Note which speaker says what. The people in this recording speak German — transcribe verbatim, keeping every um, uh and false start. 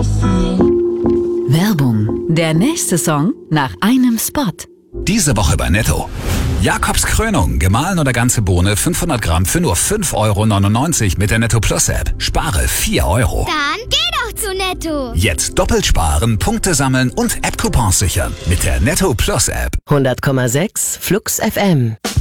Speaker 1: Werbung. Der nächste Song nach einem Spot.
Speaker 2: Diese Woche bei Netto. Jakobs Krönung, gemahlen oder ganze Bohne, fünfhundert Gramm für nur fünf Euro neunundneunzig mit der Netto Plus App. Spare vier Euro.
Speaker 3: Dann geh doch zu Netto.
Speaker 2: Jetzt doppelt sparen, Punkte sammeln und App-Coupons sichern mit der Netto Plus App.
Speaker 4: hundert Komma sechs Flux F M.